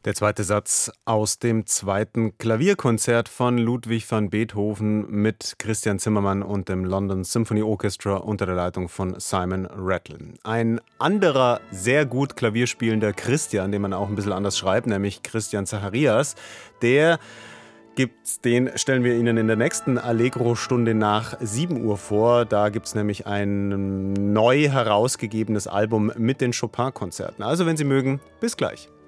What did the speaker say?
Der zweite Satz aus dem zweiten Klavierkonzert von Ludwig van Beethoven mit Christian Zimmermann und dem London Symphony Orchestra unter der Leitung von Simon Rattle. Ein anderer sehr gut klavierspielender Christian, den man auch ein bisschen anders schreibt, nämlich Christian Zacharias, den stellen wir Ihnen in der nächsten Allegro-Stunde nach 7 Uhr vor. Da gibt es nämlich ein neu herausgegebenes Album mit den Chopin-Konzerten. Also wenn Sie mögen, bis gleich.